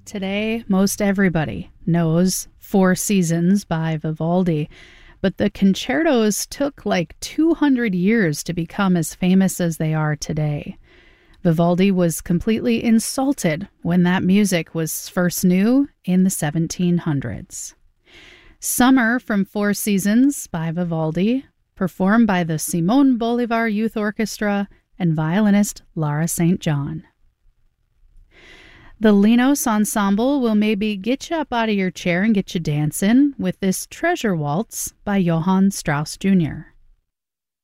Today, most everybody knows Four Seasons by Vivaldi, but the concertos took like 200 years to become as famous as they are today. Vivaldi was completely insulted when that music was first new in the 1700s. Summer from Four Seasons by Vivaldi, performed by the Simon Bolivar Youth Orchestra and violinist Lara St. John. The Linos Ensemble will maybe get you up out of your chair and get you dancing with this Treasure Waltz by Johann Strauss Jr.